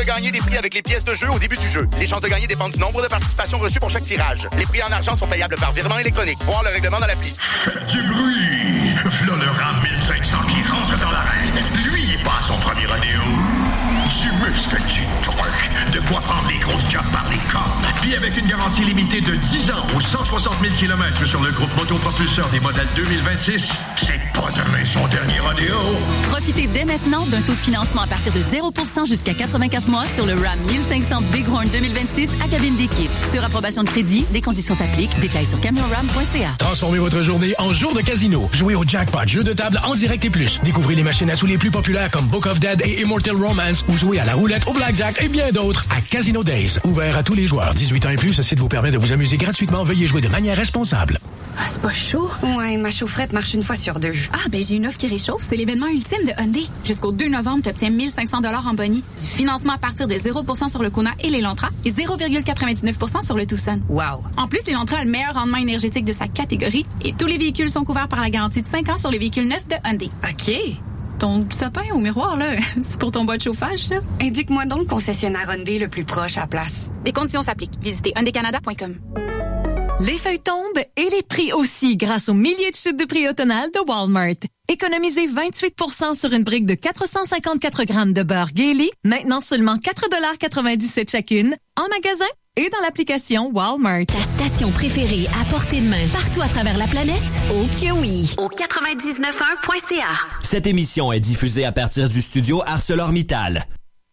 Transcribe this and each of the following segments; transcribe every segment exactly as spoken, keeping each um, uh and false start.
de gagner des prix avec les pièces de jeu au début du jeu. Les chances de gagner dépendent du nombre de participations reçues pour chaque tirage. Les prix en argent sont payables par virement électronique. Voir le règlement dans l'appli. Faites du bruit! V'là le RAM mille cinq cents qui rentre dans l'arène. Lui, il passe son premier rodéo. Du muscle, du torque, de quoi prendre les grosses jobs par les cornes. Puis avec une garantie limitée de dix ans ou cent soixante mille kilomètres sur le groupe motopropulseur des modèles deux mille vingt-six, c'est pas demain son dernier rodéo. Profitez dès maintenant d'un taux de financement à partir de zéro pour cent jusqu'à quatre-vingt-quatre mois sur le RAM mille cinq cents Bighorn deux mille vingt-six à cabine d'équipe. Sur approbation de crédit, des conditions s'appliquent. Détails sur camion ram point c a. Transformez votre journée en jour de casino. Jouez au jackpot, jeu de table en direct et plus. Découvrez les machines à sous les plus populaires comme Book of Dead et Immortal Romance ou jouez à la roulette, au blackjack et bien d'autres à Casino Days. Ouvert à tous les joueurs. dix-huit ans et plus, ce site vous permet de vous amuser gratuitement. Veuillez jouer de manière responsable. Ah, c'est pas chaud? Ouais, ma chaufferette marche une fois sur deux. Ah, ben j'ai une offre qui réchauffe. C'est l'événement ultime de Hyundai. Jusqu'au deux novembre, tu obtiens mille cinq cents dollars en boni, du financement à partir de zéro pour cent sur le Kona et l'Elantra et zéro virgule quatre-vingt-dix-neuf pour cent sur le Tucson. Wow! En plus, l'Elantra a le meilleur rendement énergétique de sa catégorie et tous les véhicules sont couverts par la garantie de cinq ans sur les véhicules neufs de Hyundai. OK. Ton sapin au miroir, là, c'est pour ton bas de chauffage, ça? Indique-moi donc le concessionnaire Hyundai le plus proche à place. Des conditions s'appliquent. Visitez hyundai canada point com. Les feuilles tombent et les prix aussi grâce aux milliers de chutes de prix automnales de Walmart. Économisez vingt-huit pour cent sur une brique de quatre cent cinquante-quatre grammes de beurre Gailey, maintenant seulement quatre dollars quatre-vingt-dix-sept chacune, en magasin et dans l'application Walmart. Ta station préférée à portée de main partout à travers la planète? Oh que oui! Au quatre-vingt-dix-neuf un point c a. Cette émission est diffusée à partir du studio ArcelorMittal.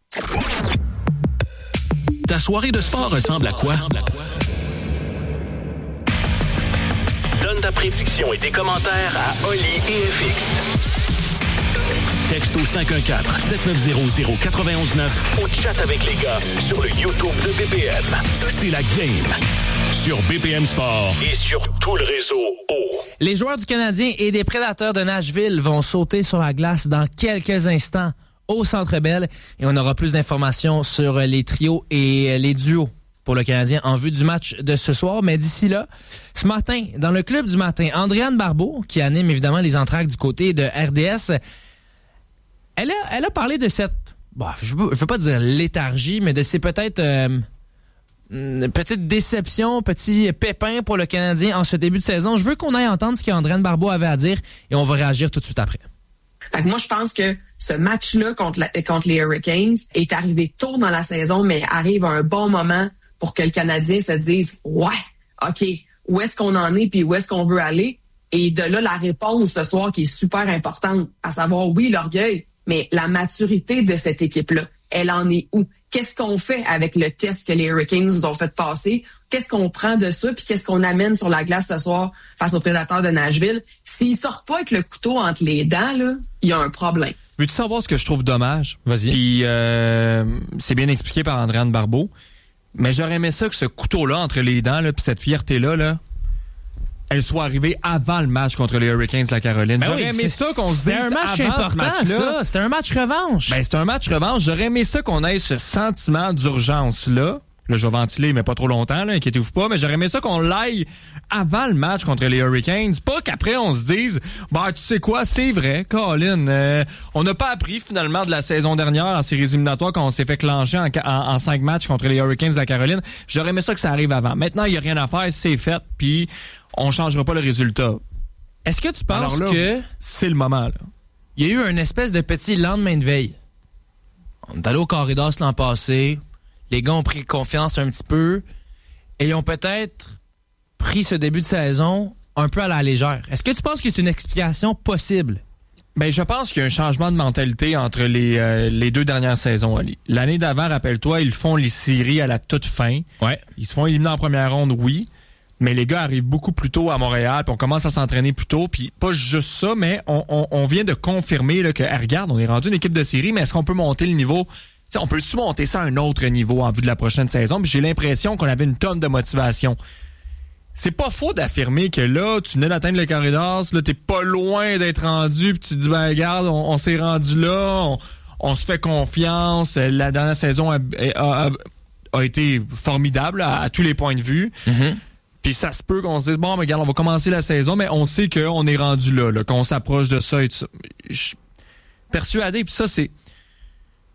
Ta soirée de sport ressemble à quoi? Donne ta prédiction et tes commentaires à Oli et F X. Texte au cinq un quatre, sept neuf zéro, zéro neuf un neuf. Au chat avec les gars sur le YouTube de B P M. C'est la game sur B P M Sport. Et sur tout le réseau O. Les joueurs du Canadien et des Prédateurs de Nashville vont sauter sur la glace dans quelques instants au Centre Bell. Et on aura plus d'informations sur les trios et les duos pour le Canadien en vue du match de ce soir. Mais d'ici là, ce matin, dans le club du matin, Andréane Barbeau, qui anime évidemment les entractes du côté de R D S, elle a, elle a parlé de cette, bah, je ne veux, veux pas dire léthargie, mais de ces peut-être euh, petite déception, petit pépin pour le Canadien en ce début de saison. Je veux qu'on aille entendre ce qu'Andréane Barbeau avait à dire et on va réagir tout de suite après. Fait que moi, je pense que ce match-là contre, la, contre les Hurricanes est arrivé tôt dans la saison, mais arrive à un bon moment pour que le Canadien se dise « Ouais, OK, où est-ce qu'on en est puis où est-ce qu'on veut aller? » Et de là, la réponse ce soir qui est super importante, à savoir, oui, l'orgueil, mais la maturité de cette équipe-là, elle en est où? Qu'est-ce qu'on fait avec le test que les Hurricanes nous ont fait passer? Qu'est-ce qu'on prend de ça? Puis qu'est-ce qu'on amène sur la glace ce soir face aux Prédateurs de Nashville? S'ils sortent pas avec le couteau entre les dents, là, il y a un problème. Veux-tu savoir ce que je trouve dommage? Vas-y. Puis euh, c'est bien expliqué par Andréane Barbeau. Mais j'aurais aimé ça que ce couteau-là entre les dents, là, puis cette fierté-là, là, elle soit arrivée avant le match contre les Hurricanes de la Caroline. Ben J'aurais oui, aimé ça qu'on se dise un match avant important, ce match-là. ça. C'était un match revanche. Ben, c'est un match revanche. J'aurais aimé ça qu'on ait ce sentiment d'urgence-là. Là, je vais ventiler, mais pas trop longtemps, là, inquiétez-vous pas. Mais j'aurais aimé ça qu'on l'aille avant le match contre les Hurricanes. Pas qu'après, on se dise, bah, tu sais quoi, c'est vrai, Colin, euh, on n'a pas appris finalement de la saison dernière en séries éliminatoires quand on s'est fait clencher en, en, en cinq matchs contre les Hurricanes de la Caroline. J'aurais aimé ça que ça arrive avant. Maintenant, il n'y a rien à faire, c'est fait, puis on changera pas le résultat. Est-ce que tu penses là, que c'est le moment, là? Il y a eu un espèce de petit lendemain de veille. On est allé au corridor l'an passé. Les gars ont pris confiance un petit peu et ils ont peut-être pris ce début de saison un peu à la légère. Est-ce que tu penses que c'est une explication possible? Ben, je pense qu'il y a un changement de mentalité entre les, euh, les deux dernières saisons, Ali. L'année d'avant, rappelle-toi, ils font les séries à la toute fin. Ouais. Ils se font éliminer en première ronde, oui. Mais les gars arrivent beaucoup plus tôt à Montréal, puis on commence à s'entraîner plus tôt. Puis pas juste ça, mais on, on, on vient de confirmer là, que, hey, regarde, on est rendu une équipe de série, mais est-ce qu'on peut monter le niveau? T'sais, on peut-tu monter ça à un autre niveau en vue de la prochaine saison? Puis j'ai l'impression qu'on avait une tonne de motivation. C'est pas faux d'affirmer que là, tu venais d'atteindre le corridor, là, t'es pas loin d'être rendu, puis tu te dis, ben regarde, on, on s'est rendu là, on, on se fait confiance, la dernière saison a, a, a, a été formidable à, à tous les points de vue. Mm-hmm. Puis ça se peut qu'on se dise, bon, mais regarde, on va commencer la saison, mais on sait qu'on est rendu là, là qu'on s'approche de ça et tout ça. Je suis persuadé, puis ça, c'est...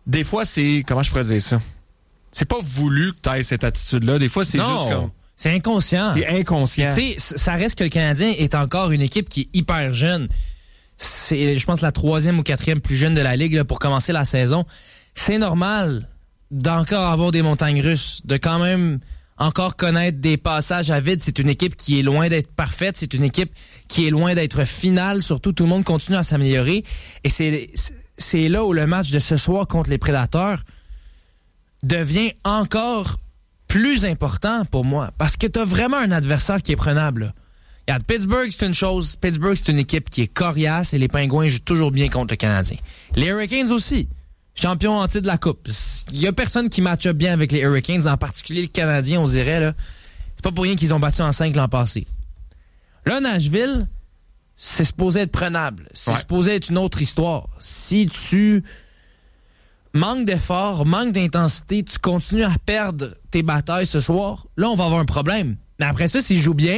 des fois, c'est... Comment je pourrais dire ça? C'est pas voulu que tu aies cette attitude-là. Des fois, c'est non, juste comme... c'est inconscient. C'est inconscient. Tu sais, ça reste que le Canadien est encore une équipe qui est hyper jeune. C'est, je pense, la troisième ou quatrième plus jeune de la Ligue là, pour commencer la saison. C'est normal d'encore avoir des montagnes russes, de quand même encore connaître des passages à vide. C'est une équipe qui est loin d'être parfaite. C'est une équipe qui est loin d'être finale. Surtout, tout le monde continue à s'améliorer. Et c'est, c'est là où le match de ce soir contre les Prédateurs devient encore plus important pour moi. Parce que tu as vraiment un adversaire qui est prenable. Là. Regarde, Pittsburgh, c'est une chose. Pittsburgh, c'est une équipe qui est coriace et les Pingouins jouent toujours bien contre le Canadien. Les Hurricanes aussi. Champion entier de la Coupe. Il y a personne qui match bien avec les Hurricanes, en particulier le Canadien, on dirait. Là. C'est pas pour rien qu'ils ont battu en cinq l'an passé. Là, Nashville, c'est supposé être prenable. C'est ouais. supposé être une autre histoire. Si tu manques d'effort, manques d'intensité, tu continues à perdre tes batailles ce soir, là, on va avoir un problème. Mais après ça, s'ils jouent bien,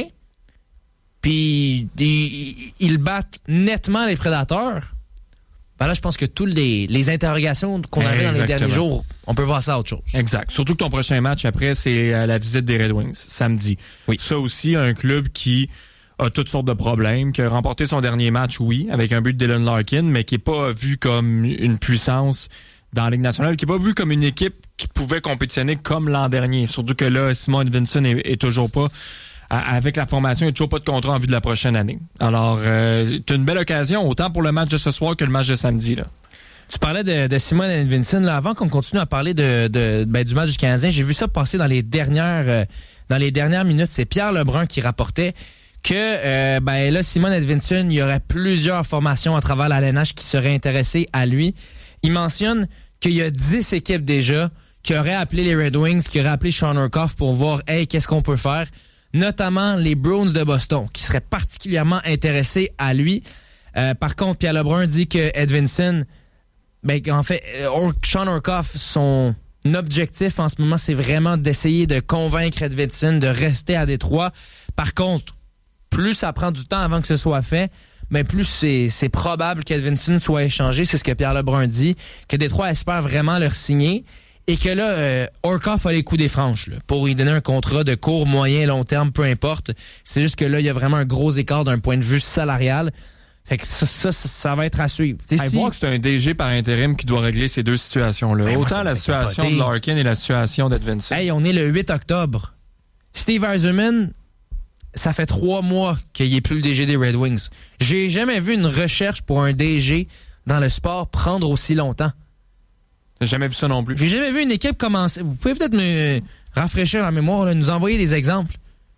puis ils, ils battent nettement les Prédateurs, ben là, je pense que toutes les, les interrogations qu'on avait Exactement. dans les derniers jours, on peut passer à autre chose. Exact. Surtout que ton prochain match après, c'est la visite des Red Wings, samedi. Oui. Ça aussi, un club qui a toutes sortes de problèmes, qui a remporté son dernier match, oui, avec un but de Dylan Larkin, mais qui est pas vu comme une puissance dans la Ligue nationale, qui est pas vu comme une équipe qui pouvait compétitionner comme l'an dernier. Surtout que là, Simon Edvinsson est, est toujours pas... Avec la formation, il n'y a toujours pas de contrat en vue de la prochaine année. Alors, euh, c'est une belle occasion, autant pour le match de ce soir que le match de samedi. Là. Tu parlais de, de Simon Edvinsson. Là, avant qu'on continue à parler de, de, ben, du match du Canadien, j'ai vu ça passer dans les dernières, euh, dans les dernières minutes. C'est Pierre Lebrun qui rapportait que euh, ben, là, Simon Edvinsson, il y aurait plusieurs formations à travers la L N H qui seraient intéressées à lui. Il mentionne qu'il y a dix équipes déjà qui auraient appelé les Red Wings, qui auraient appelé Sean Urquhart pour voir « Hey, qu'est-ce qu'on peut faire? » Notamment les Bruins de Boston, qui seraient particulièrement intéressés à lui. Euh, par contre, Pierre Lebrun dit que Edvinsson, ben, en fait, Or- Sean Urquhart, son objectif en ce moment, c'est vraiment d'essayer de convaincre Edvinsson de rester à Détroit. Par contre, plus ça prend du temps avant que ce soit fait, mais plus c'est, c'est probable qu'Edvinsson soit échangé. C'est ce que Pierre Lebrun dit, que Détroit espère vraiment le signer. Et que là, euh, Urquhart a les coups des franches là, pour lui donner un contrat de court, moyen, long terme, peu importe. C'est juste que là, il y a vraiment un gros écart d'un point de vue salarial. Fait que ça, ça, ça va être à suivre. Hey, si... voir que c'est un D G par intérim qui doit régler ces deux situations-là. Ben, Autant moi, la situation capoter. de Larkin et la situation d'Edvinsson. Hey, on est le huit octobre. Steve Yzerman, ça fait trois mois qu'il est plus le D G des Red Wings. J'ai jamais vu une recherche pour un D G dans le sport prendre aussi longtemps. J'ai jamais vu ça non plus. J'ai jamais vu une équipe commencer. Vous pouvez peut-être me rafraîchir la mémoire, là, nous envoyer des exemples.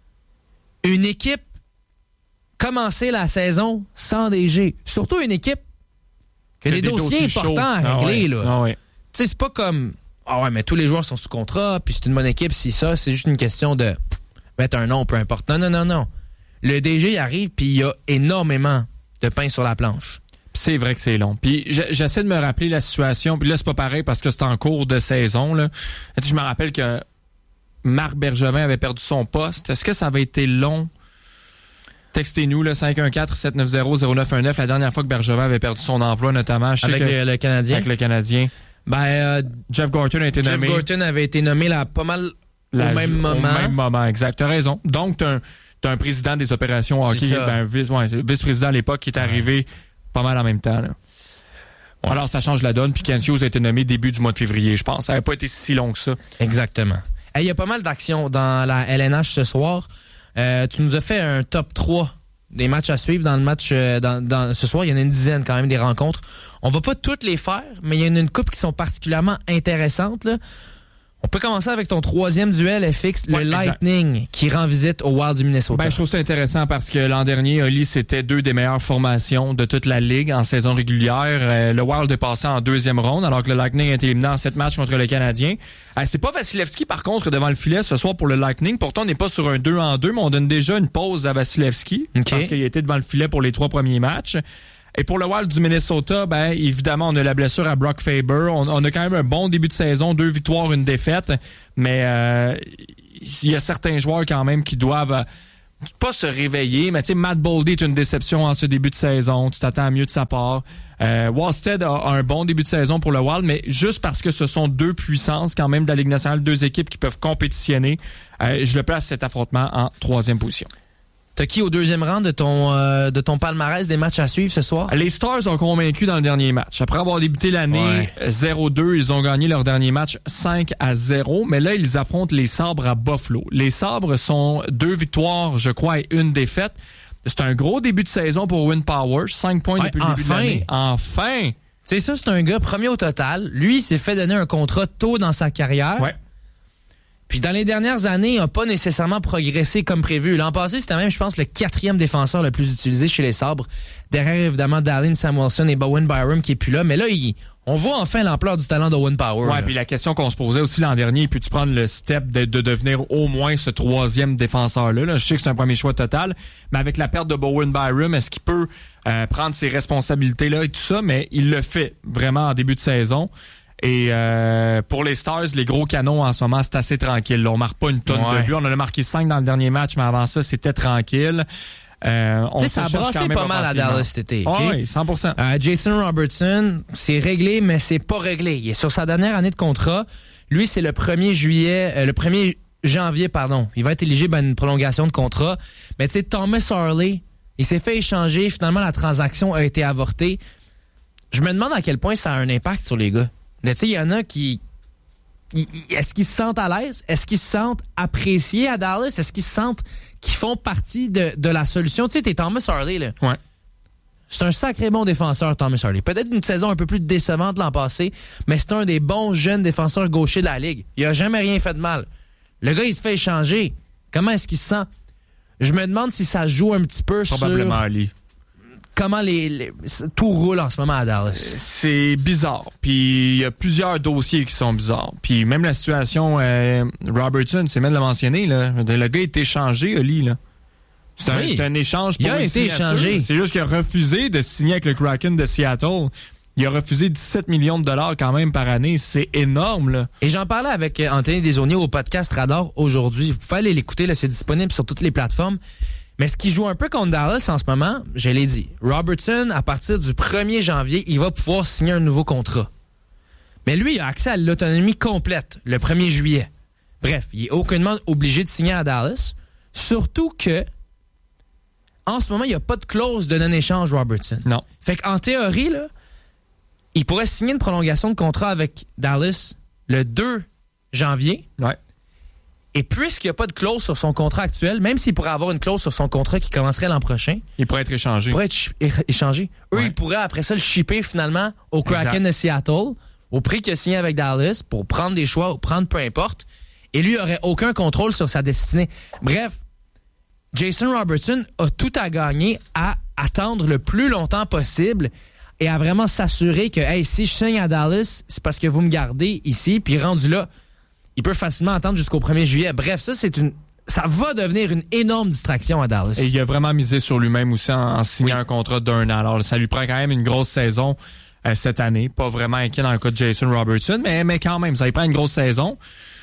Une équipe commencer la saison sans D G. Surtout une équipe qui a des, des dossiers, dossiers importants chauds. à régler. Ah ouais. Là. Ah ouais. Tu sais, c'est pas comme ah ouais, mais tous les joueurs sont sous contrat, puis c'est une bonne équipe, si ça, c'est juste une question de pff, mettre un nom, peu importe. Non, non, non, non. Le D G il arrive, puis il y a énormément de pain sur la planche. C'est vrai que c'est long. Puis j'essaie de me rappeler la situation. Puis là, c'est pas pareil parce que c'est en cours de saison. Là. Je me rappelle que Marc Bergevin avait perdu son poste. Est-ce que ça avait été long? Textez-nous, le cinq un quatre, sept neuf zéro, zéro neuf un neuf, la dernière fois que Bergevin avait perdu son emploi, notamment. Je sais avec que, le, le Canadien. Avec le Canadien. Ben, euh, Jeff Gorton a été Jeff nommé. Jeff Gorton avait été nommé là, pas mal la, au même moment. Au même moment, exact. T'as raison. Donc, t'as un, t'as un président des opérations hockey, ben, vice, ouais, vice-président à l'époque, qui est arrivé ouais. pas mal en même temps. Là. Ouais. Alors, ça change la donne. Puis Kent Hughes a été nommé début du mois de février, je pense. Ça n'avait pas été si long que ça. Exactement. Il hey, y a pas mal d'actions dans la L N H ce soir. Euh, tu nous as fait un top trois des matchs à suivre dans le match euh, dans, dans, ce soir. Il y en a une dizaine quand même des rencontres. On va pas toutes les faire, mais il y en a une couple qui sont particulièrement intéressantes. Là. On peut commencer avec ton troisième duel F X, ouais, le Lightning, exact. Qui rend visite au Wild du Minnesota. Ben, je trouve ça intéressant parce que l'an dernier, Oli, c'était deux des meilleures formations de toute la Ligue en saison régulière. Euh, le Wild est passé en deuxième ronde, alors que le Lightning a été éliminé en sept matchs contre le Canadien. Euh, c'est pas Vasilevski, par contre, devant le filet ce soir pour le Lightning. Pourtant, on n'est pas sur un deux en deux, mais on donne déjà une pause à Vasilevski okay. parce qu'il a été devant le filet pour les trois premiers matchs. Et pour le Wild du Minnesota, ben évidemment, on a la blessure à Brock Faber. On, on a quand même un bon début de saison, deux victoires, une défaite. Mais euh, il y a certains joueurs quand même qui doivent pas se réveiller, mais tu sais, Matt Boldy est une déception en ce début de saison. Tu t'attends à mieux de sa part. Euh, Wallstead a, a un bon début de saison pour le Wild, mais juste parce que ce sont deux puissances quand même de la Ligue nationale, deux équipes qui peuvent compétitionner, euh, je le place cet affrontement en troisième position. T'as qui au deuxième rang de ton euh, de ton palmarès des matchs à suivre ce soir? Les Stars ont convaincu dans le dernier match. Après avoir débuté l'année ouais. zéro deux, ils ont gagné leur dernier match cinq à zéro, mais là, ils affrontent les Sabres à Buffalo. Les Sabres sont deux victoires, je crois, et une défaite. C'est un gros début de saison pour Win Power. cinq points ouais, depuis le début enfin. de l'année. Enfin! C'est ça, c'est un gars premier au total. Lui, il s'est fait donner un contrat tôt dans sa carrière. Ouais. Puis dans les dernières années, il n'a pas nécessairement progressé comme prévu. L'an passé, c'était même, je pense, le quatrième défenseur le plus utilisé chez les Sabres. Derrière, évidemment, Dallin Samuelson et Bowen Byram qui est plus là. Mais là, il, on voit enfin l'ampleur du talent d'Owen Power. Ouais, puis la question qu'on se posait aussi l'an dernier, peux-tu prendre le step de, de devenir au moins ce troisième défenseur-là? Là, je sais que c'est un premier choix total, mais avec la perte de Bowen Byram, est-ce qu'il peut euh, prendre ses responsabilités-là et tout ça? Mais il le fait vraiment en début de saison. Et euh, pour les Stars, les gros canons en ce moment, c'est assez tranquille. Là, on marque pas une tonne ouais. de buts. On en a marqué cinq dans le dernier match, mais avant ça, c'était tranquille. Euh, on ça a brassé pas mal à Dallas cet été. Okay? Oh oui, cent pour cent. Euh, Jason Robertson, c'est réglé, mais c'est pas réglé. Il est sur sa dernière année de contrat. Lui, c'est le premier juillet, euh, le premier janvier, pardon. Il va être éligible à une prolongation de contrat. Mais tu sais, Thomas Harley, il s'est fait échanger. Finalement, la transaction a été avortée. Je me demande à quel point ça a un impact sur les gars. Tu sais, il y en a qui... Est-ce qu'ils se sentent à l'aise? Est-ce qu'ils se sentent appréciés à Dallas? Est-ce qu'ils se sentent qu'ils font partie de, de la solution? Tu sais, t'es Thomas Harley, là. Ouais. C'est un sacré bon défenseur, Thomas Harley. Peut-être une saison un peu plus décevante l'an passé, mais c'est un des bons jeunes défenseurs gauchers de la Ligue. Il a jamais rien fait de mal. Le gars, il se fait échanger. Comment est-ce qu'il se sent? Je me demande si ça joue un petit peu Probablement sur... Ali. Comment les, les, tout roule en ce moment à Dallas. C'est bizarre. Puis il y a plusieurs dossiers qui sont bizarres. Puis même la situation euh, Robertson, c'est même de le mentionner, là. Le gars est échangé, Oli, là. C'est un, oui. c'est un échange pour il a une été signature. échangé. C'est juste qu'il a refusé de signer avec le Kraken de Seattle. Il a refusé dix-sept millions de dollars quand même par année. C'est énorme, là. Et j'en parlais avec Anthony Desaulniers au podcast Radar aujourd'hui. Vous pouvez aller l'écouter, là, c'est disponible sur toutes les plateformes. Mais ce qui joue un peu contre Dallas en ce moment, je l'ai dit, Robertson, à partir du premier janvier, il va pouvoir signer un nouveau contrat. Mais lui, il a accès à l'autonomie complète le premier juillet. Bref, il est aucunement obligé de signer à Dallas. Surtout que, en ce moment, il n'y a pas de clause de non-échange Robertson. Non. Fait qu'en théorie, là, il pourrait signer une prolongation de contrat avec Dallas le deux janvier. Ouais. Et puisqu'il n'y a pas de clause sur son contrat actuel, même s'il pourrait avoir une clause sur son contrat qui commencerait l'an prochain, il pourrait être échangé. Il pourrait être ch- échangé. Eux, ouais. Ils pourraient après ça le shipper finalement au Kraken exact. De Seattle, au prix qu'il a signé avec Dallas, pour prendre des choix ou prendre peu importe. Et lui, il n'aurait aucun contrôle sur sa destinée. Bref, Jason Robertson a tout à gagner à attendre le plus longtemps possible et à vraiment s'assurer que, hey, si je signe à Dallas, c'est parce que vous me gardez ici, puis rendu là, il peut facilement attendre jusqu'au premier juillet. Bref, ça, c'est une, ça va devenir une énorme distraction à Dallas. Et il a vraiment misé sur lui-même aussi en, en signant oui. un contrat d'un an. Alors, ça lui prend quand même une grosse saison euh, cette année. Pas vraiment inquiet dans le cas de Jason Robertson, mais, mais quand même, ça lui prend une grosse saison.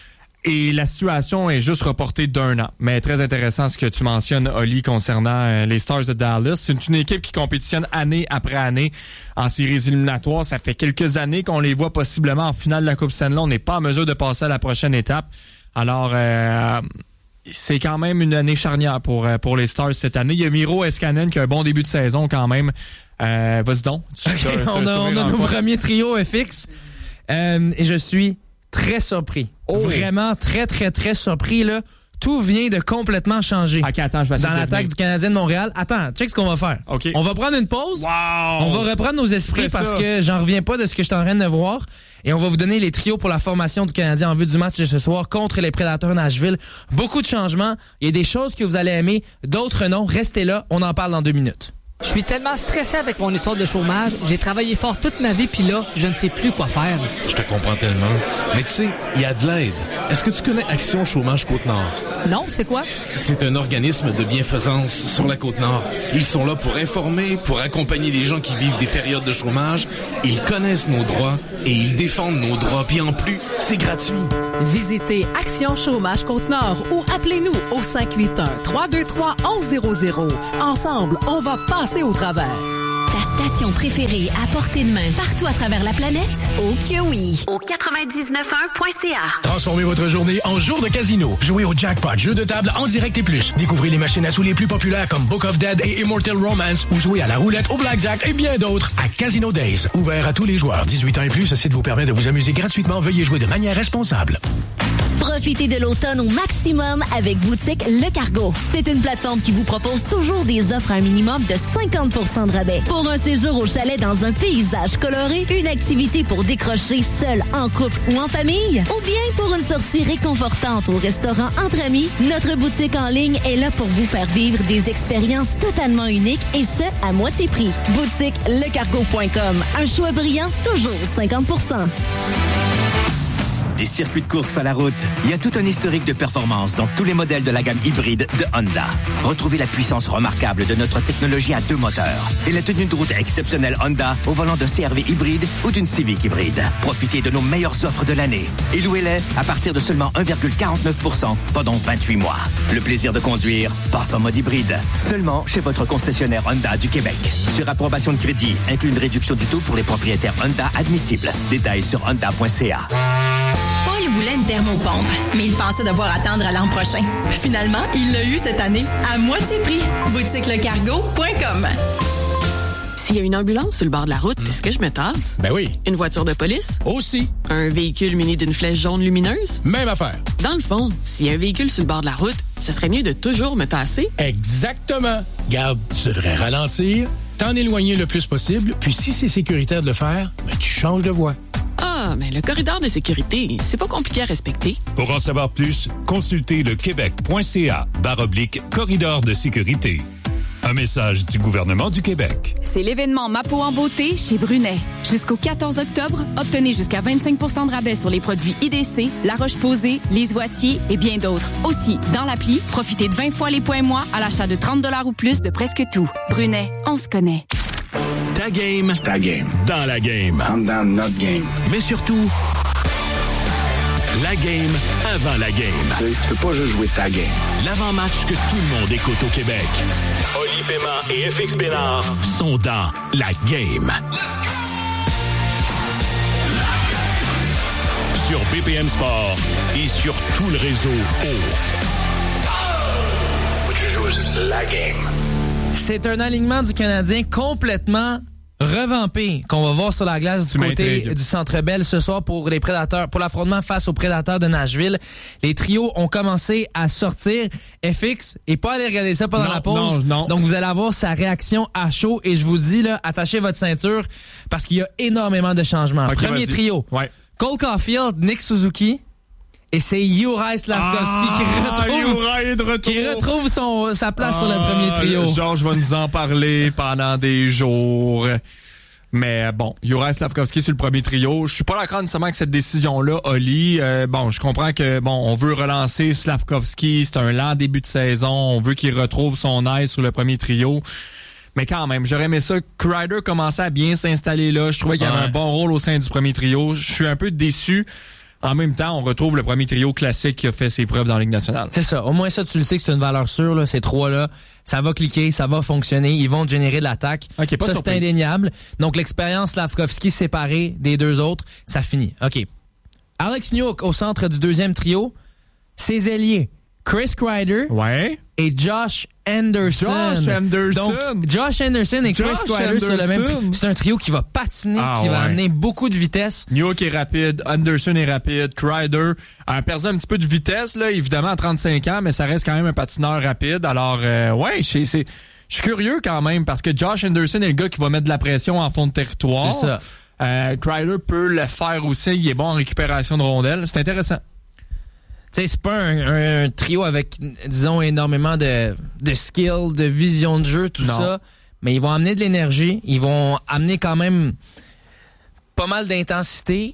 Et la situation est juste reportée d'un an. Mais très intéressant ce que tu mentionnes, Oli, concernant euh, les Stars de Dallas. C'est une équipe qui compétitionne année après année en séries éliminatoires. Ça fait quelques années qu'on les voit possiblement en finale de la Coupe Stanley. On n'est pas en mesure de passer à la prochaine étape. Alors, euh, c'est quand même une année charnière pour, pour les Stars cette année. Il y a Miro Heiskanen qui a un bon début de saison quand même. Euh, vas-y donc. Tu, okay, t'as, t'as on a, on a nos premiers trios F X. Euh, et je suis... très surpris. Oh. Vraiment très, très, très surpris, là. Tout vient de complètement changer. OK, attends, je vais dans l'attaque du Canadien de Montréal. Attends, check ce qu'on va faire. OK. On va prendre une pause. Wow. On va reprendre nos esprits parce ça. que j'en reviens pas de ce que je suis en train de voir. Et on va vous donner les trios pour la formation du Canadien en vue du match de ce soir contre les Prédateurs Nashville. Beaucoup de changements. Il y a des choses que vous allez aimer, d'autres non. Restez là, on en parle dans deux minutes. Je suis tellement stressé avec mon histoire de chômage. J'ai travaillé fort toute ma vie, puis là, je ne sais plus quoi faire. Je te comprends tellement. Mais tu sais, il y a de l'aide. Est-ce que tu connais Action Chômage Côte-Nord? Non, c'est quoi? C'est un organisme de bienfaisance sur la Côte-Nord. Ils sont là pour informer, pour accompagner les gens qui vivent des périodes de chômage. Ils connaissent nos droits et ils défendent nos droits. Puis en plus, c'est gratuit. Visitez Action Chômage Côte-Nord ou appelez-nous au cinq huit un, trois deux trois, un un zéro zéro. Ensemble, on va passer au travers. Ta station préférée à portée de main partout à travers la planète? Oh que oui! Au quatre-vingt-dix-neuf un point c a. Transformez votre journée en jour de casino. Jouez au Jackpot, jeu de table en direct et plus. Découvrez les machines à sous les plus populaires comme Book of Dead et Immortal Romance ou jouez à la roulette, au blackjack et bien d'autres à Casino Days. Ouvert à tous les joueurs. dix-huit ans et plus, ceci vous permet de vous amuser gratuitement. Veuillez jouer de manière responsable. Profitez de l'automne au maximum avec Boutique Le Cargo. C'est une plateforme qui vous propose toujours des offres à un minimum de cinquante pour cent de rabais. Pour un séjour au chalet dans un paysage coloré, une activité pour décrocher seul, en couple ou en famille, ou bien pour une sortie réconfortante au restaurant entre amis, notre boutique en ligne est là pour vous faire vivre des expériences totalement uniques et ce, à moitié prix. Boutique le cargo point com. Un choix brillant, toujours cinquante pour cent. Des circuits de course à la route. Il y a tout un historique de performance dans tous les modèles de la gamme hybride de Honda. Retrouvez la puissance remarquable de notre technologie à deux moteurs et la tenue de route exceptionnelle Honda au volant de C R V hybride ou d'une Civic hybride. Profitez de nos meilleures offres de l'année et louez-les à partir de seulement un virgule quarante-neuf pour cent pendant vingt-huit mois. Le plaisir de conduire passe en mode hybride. Seulement chez votre concessionnaire Honda du Québec. Sur approbation de crédit, inclut une réduction du taux pour les propriétaires Honda admissibles. Détails sur honda point c a. Paul voulait une thermopompe, mais il pensait devoir attendre à l'an prochain. Finalement, il l'a eu cette année, à moitié prix. boutique le cargo point com. S'il y a une ambulance sur le bord de la route, mmh. est-ce que je me tasse? Ben oui. Une voiture de police? Aussi. Un véhicule muni d'une flèche jaune lumineuse? Même affaire. Dans le fond, s'il y a un véhicule sur le bord de la route, ce serait mieux de toujours me tasser? Exactement. Garde, tu devrais ralentir, t'en éloigner le plus possible, puis si c'est sécuritaire de le faire, ben tu changes de voie. Ah, mais le corridor de sécurité, c'est pas compliqué à respecter. Pour en savoir plus, consultez le québec point c a barre oblique corridor de sécurité. Un message du gouvernement du Québec. C'est l'événement Ma peau en beauté chez Brunet. Jusqu'au quatorze octobre, obtenez jusqu'à vingt-cinq pour cent de rabais sur les produits I D C, La Roche-Posay, Les Oitiers et bien d'autres. Aussi, dans l'appli, profitez de vingt fois les points mois à l'achat de trente dollars ou plus de presque tout. Brunet, on se connaît. Ta game. Ta game. Dans la game. I'm down notre game. Mais surtout, la game avant la game. Tu peux pas juste jouer ta game. L'avant-match que tout le monde écoute au Québec. Oli Paiement et F X Bénard sont dans la game. Sur B P M Sport et sur tout le réseau O. Faut que tu joues la game. C'est un alignement du Canadien complètement revampé qu'on va voir sur la glace du tu côté du Centre Bell ce soir pour les Prédateurs, pour l'affrontement face aux Prédateurs de Nashville. Les trios ont commencé à sortir. F X est pas allé regarder ça pendant non, la pause. Non, non. Donc vous allez avoir sa réaction à chaud et je vous dis là, attachez votre ceinture parce qu'il y a énormément de changements. Okay, Premier vas-y. trio. Ouais. Cole Caulfield, Nick Suzuki. Et c'est Juraj Slafkovský ah, qui retrouve, qui retrouve son, sa place ah, sur le premier trio. Georges va nous en parler pendant des jours. Mais bon, Juraj Slafkovský sur le premier trio. Je suis pas d'accord nécessairement avec cette décision-là, Oli. Euh, bon, je comprends que bon, on veut relancer Slafkovský. C'est un lent début de saison. On veut qu'il retrouve son aise sur le premier trio. Mais quand même, j'aurais aimé ça. Kreider commençait à bien s'installer là. Je trouvais qu'il ouais. avait un bon rôle au sein du premier trio. Je suis un peu déçu. En même temps, on retrouve le premier trio classique qui a fait ses preuves dans la Ligue nationale. C'est ça. Au moins ça, tu le sais que c'est une valeur sûre, là. Ces trois-là, ça va cliquer, ça va fonctionner. Ils vont générer de l'attaque. Okay, ça, c'est indéniable. Donc, l'expérience Slafkovský séparée des deux autres, ça finit. OK. Alex Newhook au centre du deuxième trio. Ses ailiers, Chris Kreider ouais. et Josh Anderson. Josh Anderson. Donc, Josh Anderson et Josh Chris Kreider sur le même trio. C'est un trio qui va patiner, ah, qui ouais. va amener beaucoup de vitesse. Newhook est rapide, Anderson est rapide, Kreider a perdu un petit peu de vitesse, là, évidemment, à trente-cinq ans, mais ça reste quand même un patineur rapide. Alors, euh, ouais, c'est... c'est je suis curieux quand même, parce que Josh Anderson est le gars qui va mettre de la pression en fond de territoire. C'est ça. Euh, Kreider peut le faire aussi, il est bon en récupération de rondelles. C'est intéressant. Tu sais, c'est pas un, un, un trio avec, disons, énormément de, de skill, de vision de jeu, tout non. ça. Mais ils vont amener de l'énergie. Ils vont amener quand même pas mal d'intensité.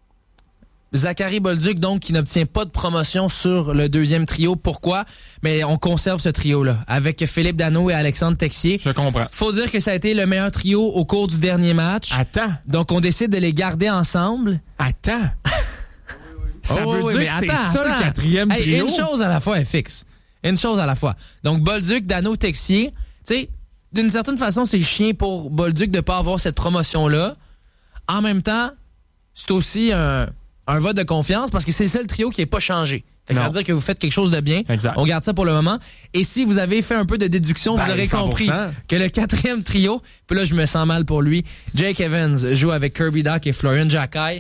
Zachary Bolduc, donc, qui n'obtient pas de promotion sur le deuxième trio. Pourquoi? Mais on conserve ce trio-là avec Philippe Danault et Alexandre Texier. Je comprends. Faut dire que ça a été le meilleur trio au cours du dernier match. Attends. Donc, on décide de les garder ensemble. Attends. Ça oh, veut oui, dire mais que c'est attends, ça attends. le quatrième Hey, trio? une chose à la fois est fixe. Une chose à la fois. Donc, Bolduc, Dano, Texier, tu sais, d'une certaine façon, c'est chien pour Bolduc de ne pas avoir cette promotion-là. En même temps, c'est aussi un, un vote de confiance parce que c'est le seul trio qui n'est pas changé. Fait que ça veut dire que vous faites quelque chose de bien. Exact. On garde ça pour le moment. Et si vous avez fait un peu de déduction, Ben, vous aurez cent pour cent. compris que le quatrième trio, puis là, je me sens mal pour lui, Jake Evans joue avec Kirby Dach et Florian Jacquet.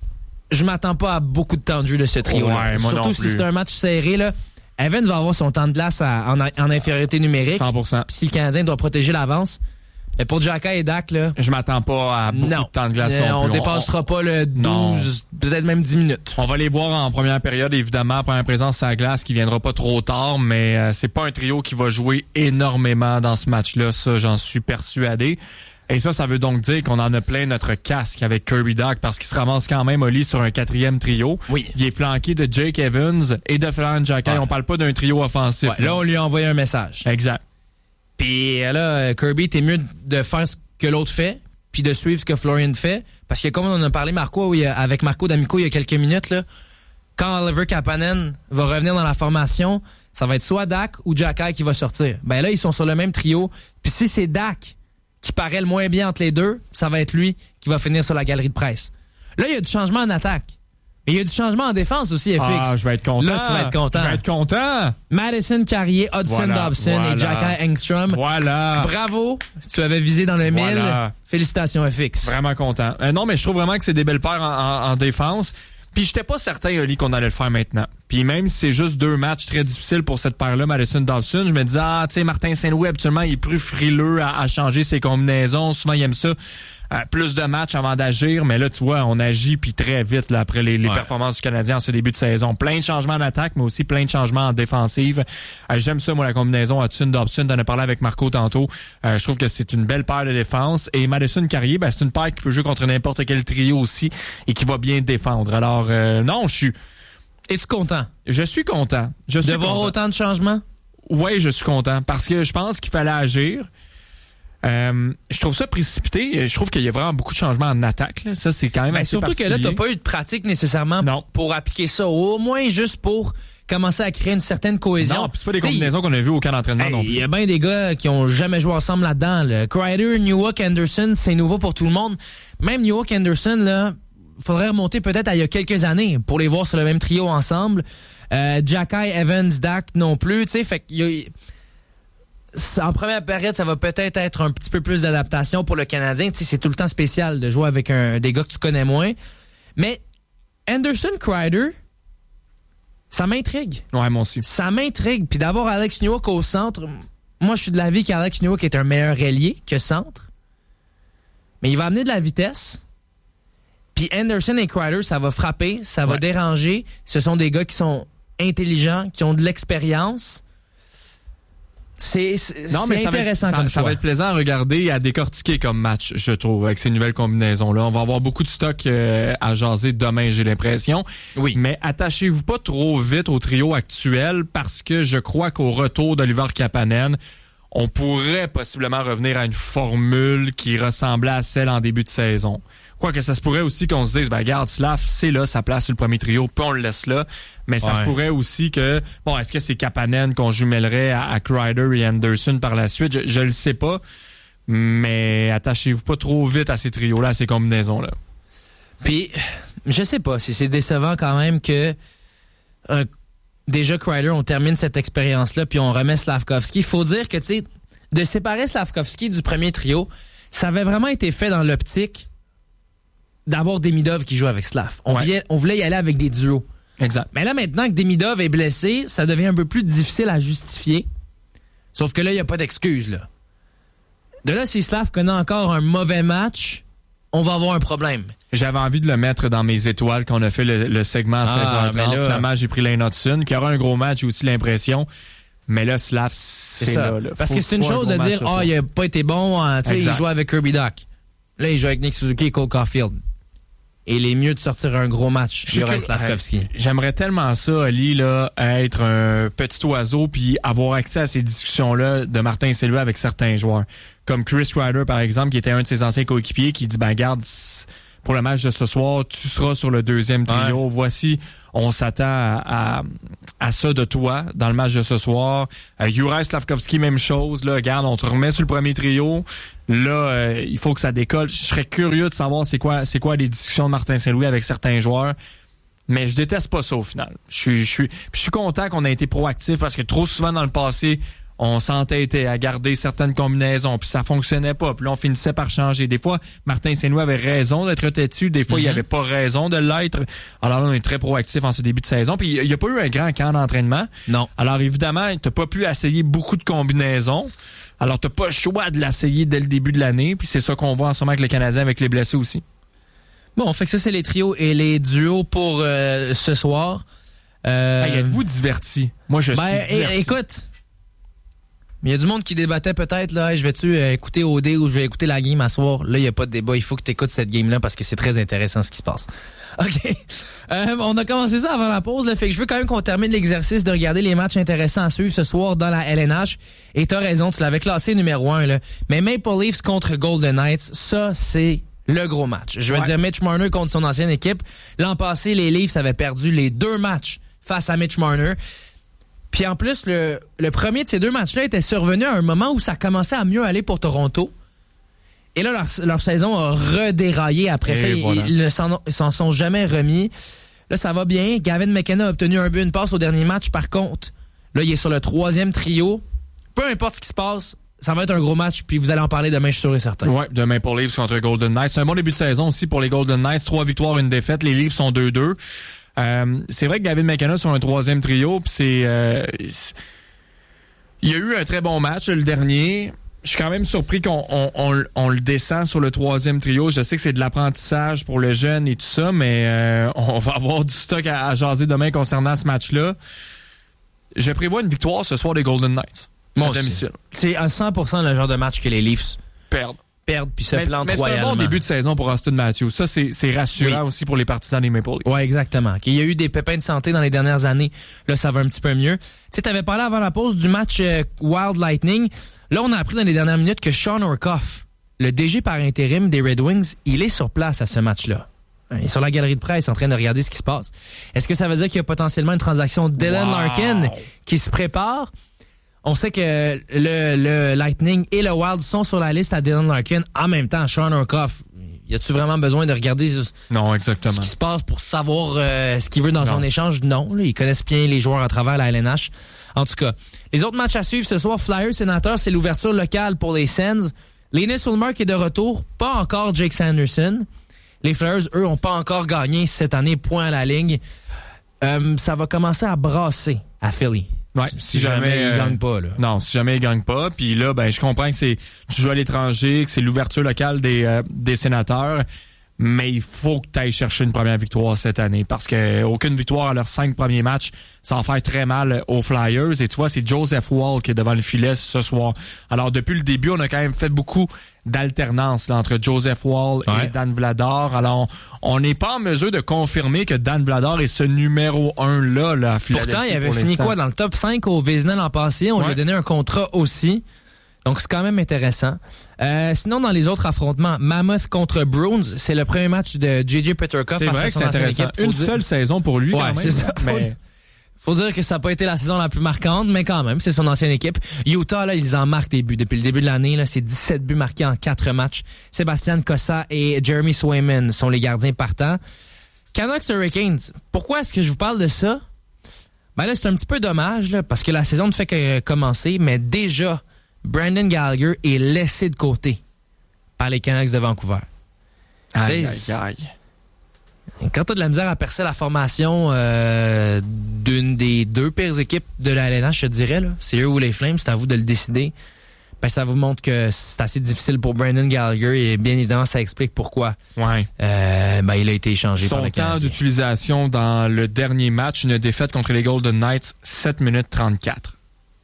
Je m'attends pas à beaucoup de temps de jeu de ce trio-là. Ouais, moi Surtout non si plus. c'est un match serré, là. Evans va avoir son temps de glace à- en, en infériorité numérique. cent pour cent. Puis si le Canadien doit protéger l'avance. Mais pour Jacquet et Dach, là. Je m'attends pas à beaucoup non. de temps de glace. Euh, non on plus. dépassera pas le douze, peut-être même dix minutes. On va les voir en première période, évidemment, première présence à la glace qui viendra pas trop tard, mais euh, c'est pas un trio qui va jouer énormément dans ce match-là, ça, j'en suis persuadé. Et ça, ça veut donc dire qu'on en a plein notre casque avec Kirby Dach parce qu'il se ramasse quand même, Oli, sur un quatrième trio. Oui. Il est flanqué de Jake Evans et de Florian Jacquet. Ouais. On parle pas d'un trio offensif. Ouais, là, on lui a envoyé un message. Exact. Puis là, Kirby, t'es mieux de faire ce que l'autre fait, puis de suivre ce que Florian fait. Parce que comme on en a parlé Marco, oui, avec Marco D'Amico il y a quelques minutes, là, quand Oliver Kapanen va revenir dans la formation, ça va être soit Dach ou Jacquet qui va sortir. Ben là, ils sont sur le même trio. Puis si c'est Dach qui paraît le moins bien entre les deux, ça va être lui qui va finir sur la galerie de presse. Là, il y a du changement en attaque. Mais il y a du changement en défense aussi, F X. Ah, je vais être content. Là, tu vas être content. Je vais être content. Madison Carrier, Hudson Voilà, Dobson voilà. et Jacquet Engstrom. Voilà. Bravo. Tu avais visé dans le Voilà. mille. Félicitations, F X. Vraiment content. Euh, non, mais je trouve vraiment que c'est des belles paires en, en, en défense. Puis j'étais pas certain, Oli, qu'on allait le faire maintenant. Puis même si c'est juste deux matchs très difficiles pour cette paire-là, Madison-Dobson, je me disais, ah, tu sais, Martin Saint-Louis, habituellement, il est plus frileux à, à changer ses combinaisons. Souvent, il aime ça. Euh, plus de matchs avant d'agir, mais là, tu vois, on agit puis très vite là, après les, les Ouais. performances du Canadien en ce début de saison. Plein de changements en attaque, mais aussi plein de changements en défensive. Euh, j'aime ça, moi, la combinaison Hudson-Dobson. T'en as parlé avec Marco tantôt. Euh, je trouve que c'est une belle paire de défense. Et Madison-Carrier, ben, c'est une paire qui peut jouer contre n'importe quel trio aussi et qui va bien défendre. Alors, euh, non, je suis... Es-tu content? Je suis content. Je suis De voir content. autant de changements? Oui, je suis content parce que je pense qu'il fallait agir. Euh, je trouve ça précipité. Je trouve qu'il y a vraiment beaucoup de changements en attaque. Là. Ça, c'est quand même Ben, assez surtout que là, particulier. t'as pas eu de pratique nécessairement Non. pour appliquer ça. Au moins juste pour commencer à créer une certaine cohésion. Non, puis c'est pas des T'sais, combinaisons qu'on a vues au camp d'entraînement hey, non il plus. y a bien des gars qui ont jamais joué ensemble là-dedans. Là. Kreider, Newhook, Anderson, c'est nouveau pour tout le monde. Même Newhook, Anderson, là, faudrait remonter peut-être à il y a quelques années pour les voir sur le même trio ensemble. Euh, Jacquet, Evans, Dach non plus. Tu sais, fait qu'il y a... En première période, ça va peut-être être un petit peu plus d'adaptation pour le Canadien. Tu sais, c'est tout le temps spécial de jouer avec un, des gars que tu connais moins. Mais Anderson, Kreider, ça m'intrigue. Ouais, moi aussi. Ça m'intrigue. Puis d'abord, Alex Newhook au centre. Moi, je suis de l'avis qu'Alex Newhook est un meilleur ailier que centre. Mais il va amener de la vitesse. Puis Anderson et Kreider, ça va frapper, ça va Ouais. déranger. Ce sont des gars qui sont intelligents, qui ont de l'expérience. C'est, c'est, Non, mais c'est ça va être- intéressant ça, comme ça choix. va être plaisant à regarder et à décortiquer comme match, je trouve, avec ces nouvelles combinaisons-là. On va avoir beaucoup de stock euh, à jaser demain, j'ai l'impression. Oui. Mais attachez-vous pas trop vite au trio actuel parce que je crois qu'au retour d'Oliver Kapanen, on pourrait possiblement revenir à une formule qui ressemblait à celle en début de saison. Quoique ça se pourrait aussi qu'on se dise, ben garde, Slav, c'est là sa place sur le premier trio, puis on le laisse là. Mais ça Ouais. se pourrait aussi que, bon, est-ce que c'est Kapanen qu'on jumelerait à, à Kreider et Anderson par la suite? Je, je le sais pas. Mais attachez-vous pas trop vite à ces trios-là, à ces combinaisons-là. Puis, je sais pas si c'est décevant quand même que euh, déjà Kreider, on termine cette expérience-là, puis on remet Slavkovski. Il faut dire que, tu sais, de séparer Slavkovski du premier trio, ça avait vraiment été fait dans l'optique d'avoir Demidov qui joue avec Slav. On, Ouais. voulait, on voulait y aller avec des duos. Exact. Mais là, maintenant que Demidov est blessé, ça devient un peu plus difficile à justifier. Sauf que là, il n'y a pas d'excuse, là. De là, si Slav connaît encore un mauvais match, on va avoir un problème. J'avais envie de le mettre dans mes étoiles quand on a fait le, le segment à Ah, seize heures trente. mais là- Finalement, j'ai pris Lane Hudson, qui aura un gros match, j'ai aussi l'impression. Mais là, Slav, c'est, C'est ça. là, là. Parce Faut- que c'est une faut un chose gros de match dire, ce ah, soir. il a pas été bon, hein, tu sais, il Exact. joue avec Kirby Dach. Là, il joue avec Nick Suzuki et Cole Caulfield. Et il est mieux de sortir un gros match. Je suis Juraj curieux- Slavkovski. J'aimerais tellement ça, Ali, là, être un petit oiseau puis avoir accès à ces discussions-là de Martin Saint-Louis avec certains joueurs. Comme Chris Kreider, par exemple, qui était un de ses anciens coéquipiers, qui dit, ben, garde, pour le match de ce soir, tu seras sur le deuxième trio. Ouais. Voici, on s'attend à, à, à ça de toi dans le match de ce soir. Euh, Juraj Slafkovský, même chose. Là, regarde, on te remet sur le premier trio. Là, euh, il faut que ça décolle. Je serais curieux de savoir c'est quoi, c'est quoi les discussions de Martin Saint-Louis avec certains joueurs. Mais je déteste pas ça au final. Je suis, je suis, je suis content qu'on ait été proactif parce que trop souvent dans le passé, on s'entêtait à garder certaines combinaisons, puis ça fonctionnait pas. Puis là, on finissait par changer. Des fois, Martin Saint-Louis avait raison d'être têtu. Des fois, mm-hmm. il avait pas raison de l'être. Alors là, on est très proactif en ce début de saison. Puis il n'y a pas eu un grand camp d'entraînement. Non. Alors évidemment, t'as pas pu essayer beaucoup de combinaisons. Alors t'as pas le choix de l'essayer dès le début de l'année. Puis c'est ça qu'on voit en ce moment avec le Canadien, avec les blessés aussi. Bon, fait que ça, c'est les trios et les duos pour euh, ce soir. Euh... Hey, êtes-vous divertis? Moi, je ben, suis diverti. É- écoute... Il y a du monde qui débattait peut-être, là, hey, je vais-tu euh, écouter O D ou je vais écouter la game à soir. Là, il n'y a pas de débat. Il faut que tu écoutes cette game-là parce que c'est très intéressant ce qui se passe. OK. Euh, on a commencé ça avant la pause, là, fait que je veux quand même qu'on termine l'exercice de regarder les matchs intéressants à suivre ce soir dans la L N H. Et t'as raison, tu l'avais classé numéro un, là. Mais Maple Leafs contre Golden Knights, ça, c'est le gros match. Je veux ouais. dire, Mitch Marner contre son ancienne équipe. L'an passé, les Leafs avaient perdu les deux matchs face à Mitch Marner. Puis en plus, le, le premier de ces deux matchs-là était survenu à un moment où ça commençait à mieux aller pour Toronto. Et là, leur, leur saison a redéraillé après Et ça. Voilà. Ils ne s'en, s'en sont jamais remis. Là, ça va bien. Gavin McKenna a obtenu un but, une passe au dernier match. Par contre, là, il est sur le troisième trio. Peu importe ce qui se passe, ça va être un gros match. Puis vous allez en parler demain, je suis sûr et certain. Oui, demain pour Leafs contre Golden Knights. C'est un bon début de saison aussi pour les Golden Knights. Trois victoires, une défaite. Les Leafs sont deux deux. Euh, c'est vrai que Gavin McKenna sur un troisième trio, puis c'est, euh, c'est... il y a eu un très bon match le dernier. Je suis quand même surpris qu'on on, on, on le descend sur le troisième trio. Je sais que c'est de l'apprentissage pour le jeune et tout ça, mais euh, on va avoir du stock à, à jaser demain concernant ce match-là. Je prévois une victoire ce soir des Golden Knights. Mon domicile. C'est à cent pour cent le genre de match que les Leafs perdent. perdre puis se mais, plantent mais royalement. C'est un bon début de saison pour Auston Matthews. Ça, c'est, c'est rassurant oui. aussi pour les partisans des Maple Leafs. Oui, exactement. Il y a eu des pépins de santé dans les dernières années. Là, ça va un petit peu mieux. Tu sais, t'avais parlé avant la pause du match euh, Wild Lightning. Là, on a appris dans les dernières minutes que Sean Orkoff, le D G par intérim des Red Wings, il est sur place à ce match-là. Il est sur la galerie de presse en train de regarder ce qui se passe. Est-ce que ça veut dire qu'il y a potentiellement une transaction Dylan wow. Larkin qui se prépare? On sait que le, le Lightning et le Wild sont sur la liste à Dylan Larkin. En même temps, Sean Orkoff, y a-tu vraiment besoin de regarder non, exactement. ce qui se passe pour savoir euh, ce qu'il veut dans non. son échange? Non, là, ils connaissent bien les joueurs à travers la L N H. En tout cas, les autres matchs à suivre ce soir, Flyers Sénateurs, c'est l'ouverture locale pour les Sens. Linus Ullmark est de retour, pas encore Jake Sanderson. Les Flyers, eux, ont pas encore gagné cette année, point à la ligne. Euh, ça va commencer à brasser à Philly. Ouais, si, si jamais, jamais euh, ils gagnent pas là. Non, si jamais ils gagnent pas, puis là ben je comprends que c'est tu joues à l'étranger, que c'est l'ouverture locale des euh, des Sénateurs, mais il faut que tu ailles chercher une première victoire cette année parce que aucune victoire à leurs cinq premiers matchs, ça va faire très mal aux Flyers et tu vois, c'est Joseph Woll qui est devant le filet ce soir. Alors depuis le début, on a quand même fait beaucoup d'alternance là, entre Joseph Woll ouais. et Dan Vladar. Alors on n'est pas en mesure de confirmer que Dan Vladar est ce numéro un là, là à Philadelphie. Pourtant, il avait fini quoi dans le top cinq au Vézina l'an passé, on ouais. lui a donné un contrat aussi. Donc, c'est quand même intéressant. Euh, sinon, dans les autres affrontements, Mammoth contre Bruins, c'est le premier match de J J Peterka face à son ancienne équipe. Une dire... seule saison pour lui, ouais, quand même. C'est ça. Mais... Faut dire que ça n'a pas été la saison la plus marquante, mais quand même, c'est son ancienne équipe. Utah, là, ils en marquent des buts. Depuis le début de l'année, là, c'est dix-sept buts marqués en quatre matchs. Sébastien Cossa et Jeremy Swayman sont les gardiens partants. Canucks Hurricanes, pourquoi est-ce que je vous parle de ça? Ben là, c'est un petit peu dommage, là, parce que la saison ne fait que commencer, mais déjà... Brandon Gallagher est laissé de côté par les Canucks de Vancouver. Aïe, aïe, aïe. Quand t'as de la misère à percer la formation euh, d'une des deux pires équipes de la L N H, je te dirais, là, c'est eux ou les Flames, c'est à vous de le décider. Ben, ça vous montre que c'est assez difficile pour Brandon Gallagher et bien évidemment, ça explique pourquoi ouais. euh, ben, il a été échangé Son par le Canadien. Son temps d'utilisation dans le dernier match, une défaite contre les Golden Knights, sept minutes trente-quatre.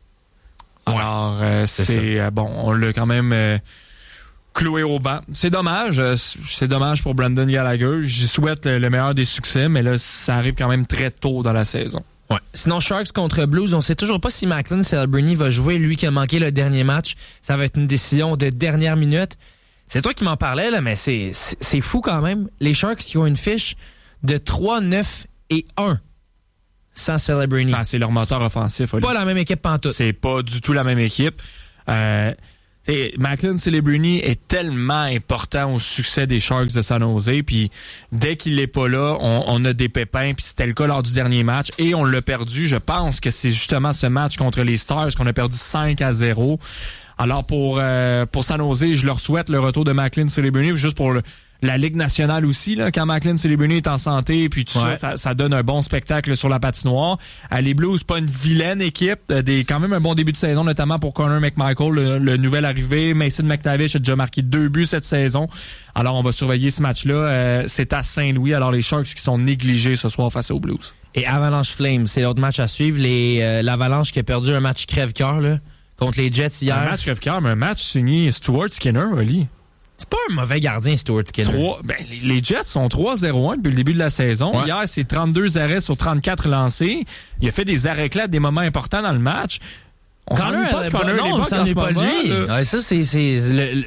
Alors, euh, c'est, c'est euh, bon, on l'a quand même euh, cloué au banc. C'est dommage, euh, c'est dommage pour Brandon Gallagher. J'y souhaite le, le meilleur des succès, mais là, ça arrive quand même très tôt dans la saison. Ouais. Sinon, Sharks contre Blues, on sait toujours pas si Macklin Celebrini va jouer, lui qui a manqué le dernier match. Ça va être une décision de dernière minute. C'est toi qui m'en parlais, là, mais c'est, c'est, c'est fou quand même. Les Sharks qui ont une fiche de trois, neuf et un sans Celebrini. Ah, c'est leur moteur offensif. C'est pas la même équipe pantoute. C'est pas du tout la même équipe. Euh, Macklin Celebrini est tellement important au succès des Sharks de San Jose. Puis dès qu'il n'est pas là, on, on a des pépins. Puis c'était le cas lors du dernier match. Et on l'a perdu. Je pense que c'est justement ce match contre les Stars qu'on a perdu cinq à zéro. Alors pour euh, pour San Jose, je leur souhaite le retour de Macklin Celebrini, juste pour le, la Ligue nationale aussi, là, quand Macklin Celebrini est en santé, puis tout ouais. ça, ça, ça donne un bon spectacle sur la patinoire. Euh, les Blues, pas une vilaine équipe, euh, des quand même un bon début de saison, notamment pour Connor McMichael, le, le nouvel arrivé. Mason McTavish a déjà marqué deux buts cette saison. Alors on va surveiller ce match-là. Euh, c'est à Saint-Louis, alors les Sharks qui sont négligés ce soir face aux Blues. Et Avalanche Flames, c'est l'autre match à suivre. Les euh, l'Avalanche qui a perdu un match crève-cœur, là. Contre les Jets hier. Un match crève-cœur, mais un match signé Stuart Skinner, Oli. C'est pas un mauvais gardien, Stuart Skinner. trois Ben, les, les Jets sont trois zéro un depuis le début de la saison. Ouais. Hier, c'est trente-deux arrêts sur trente-quatre lancés. Il a fait des arrêts-clés à des moments importants dans le match. On Connor, pas de Connor, non, on s'en est pas de lui. Ouais, ça, c'est... c'est le, le,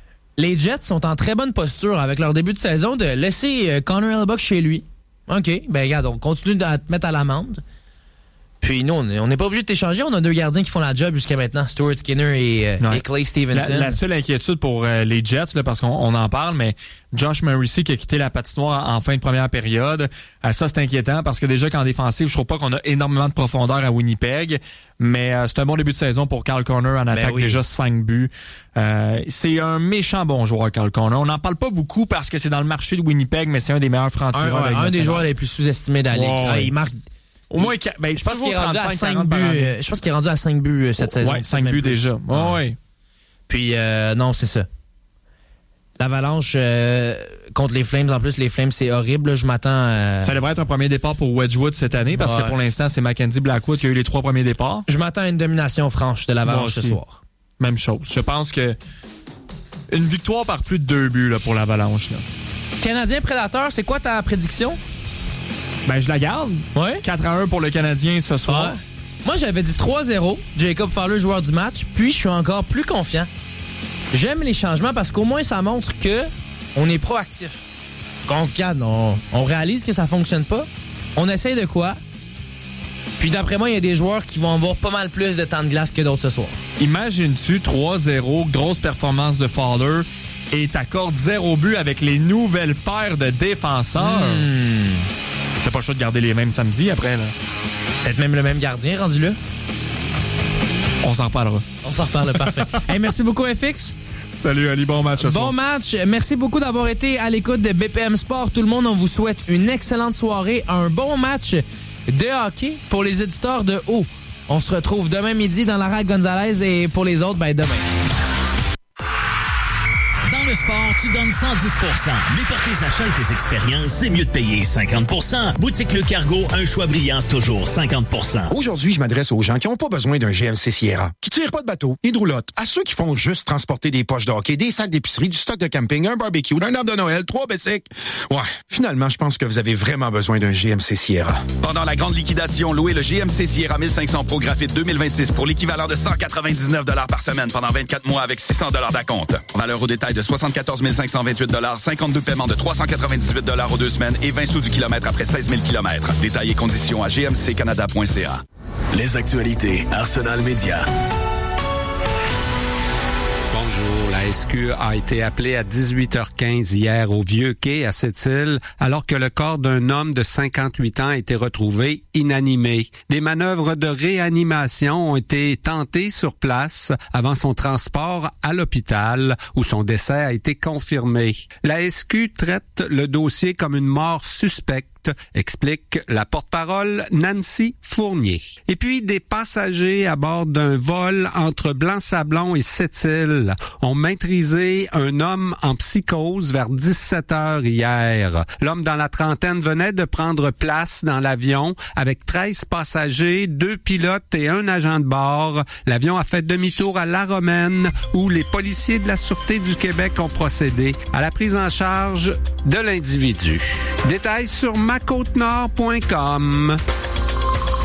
les Jets sont en très bonne posture avec leur début de saison de laisser euh, Connor Hellebuyck chez lui. OK, ben regarde, on continue à te mettre à l'amende. Puis nous, on n'est pas obligé de t'échanger. On a deux gardiens qui font la job jusqu'à maintenant, Stuart Skinner et, euh, ouais. et Clay Stevenson. La, la seule inquiétude pour euh, les Jets, là, parce qu'on on en parle, mais Josh Morrissey qui a quitté la patinoire en fin de première période, euh, ça c'est inquiétant parce que déjà qu'en défensive, je trouve pas qu'on a énormément de profondeur à Winnipeg, mais euh, c'est un bon début de saison pour Kyle Connor en attaque, ben oui. Déjà cinq buts. Euh, c'est un méchant bon joueur, Kyle Connor. On n'en parle pas beaucoup parce que c'est dans le marché de Winnipeg, mais c'est un des meilleurs francs-tireurs. Un, ouais, un des joueurs les plus sous-estimés de la Ligue. Wow. Ah, il marque... Au moins, ben, je pense qu'il est rendu à cinq buts. Euh, je pense qu'il est rendu à cinq buts euh, cette oh, saison. Ouais, cinq buts déjà. Oh, ouais. Puis, euh, non, c'est ça. L'Avalanche euh, contre les Flames, en plus, les Flames, c'est horrible. Là, je m'attends... Euh... Ça devrait être un premier départ pour Wedgwood cette année, parce ouais. que pour l'instant, c'est Mackenzie Blackwood qui a eu les trois premiers départs. Je m'attends à une domination franche de l'Avalanche ce soir. Même chose. Je pense que une victoire par plus de deux buts là, pour l'Avalanche. Là. Canadien Prédateur, c'est quoi ta prédiction? Ben, je la garde. Ouais. quatre à un pour le Canadien ce soir. Ouais. Moi, j'avais dit trois zéro. Jacob Fowler, joueur du match. Puis, je suis encore plus confiant. J'aime les changements parce qu'au moins, ça montre que on est proactif. Qu'on regarde, on, on réalise que ça fonctionne pas. On essaye de quoi? Puis, d'après moi, il y a des joueurs qui vont avoir pas mal plus de temps de glace que d'autres ce soir. Imagines-tu trois zéro, grosse performance de Fowler et t'accordes zéro but avec les nouvelles paires de défenseurs? Hmm. T'as pas le choix de garder les mêmes samedi après, là. Peut-être même le même gardien rendu là. On s'en reparlera. On s'en reparle, parfait. Hey, merci beaucoup, F X. Salut, Ali. Bon match. Bon soir. match. Merci beaucoup d'avoir été à l'écoute de B P M Sport. Tout le monde, on vous souhaite une excellente soirée, un bon match de hockey pour les éditeurs de haut. On se retrouve demain midi dans la Rade Gonzalez et pour les autres, ben demain. Le sport, tu donnes cent dix pour cent. Mais pour tes achats et tes expériences, c'est mieux de payer cinquante pour cent. Boutique Le Cargo, un choix brillant, toujours cinquante pour cent. Aujourd'hui, je m'adresse aux gens qui n'ont pas besoin d'un G M C Sierra, qui tirent pas de bateau, ni de roulotte, à ceux qui font juste transporter des poches de hockey, des sacs d'épicerie, du stock de camping, un barbecue, un arbre de Noël, trois bicycles. Ouais, finalement, je pense que vous avez vraiment besoin d'un G M C Sierra. Pendant la grande liquidation, louez le G M C Sierra mille cinq cents Pro Graphite deux mille vingt-six pour l'équivalent de cent quatre-vingt-dix-neuf dollars par semaine pendant vingt-quatre mois avec six cents dollars d'acompte. Valeur au détail de soixante-quatorze mille cinq cent vingt-huit dollars, cinquante-deux paiements de trois cent quatre-vingt-dix-huit dollars aux deux semaines et vingt sous du kilomètre après seize mille kilomètres. Détails et conditions à g m c canada point c a. Les actualités Arsenal Média. Bonjour. La S Q a été appelée à dix-huit heures quinze hier au Vieux-Quai à Sept-Îles, alors que le corps d'un homme de cinquante-huit ans a été retrouvé inanimé. Des manœuvres de réanimation ont été tentées sur place avant son transport à l'hôpital, où son décès a été confirmé. La S Q traite le dossier comme une mort suspecte, explique la porte-parole Nancy Fournier. Et puis, des passagers à bord d'un vol entre Blanc-Sablon et Sept-Îles ont maîtrisé un homme en psychose vers dix-sept heures hier. L'homme dans la trentaine venait de prendre place dans l'avion avec treize passagers, deux pilotes et un agent de bord. L'avion a fait demi-tour à La Romaine, où les policiers de la Sûreté du Québec ont procédé à la prise en charge de l'individu. Détails sur ma côte nord point com.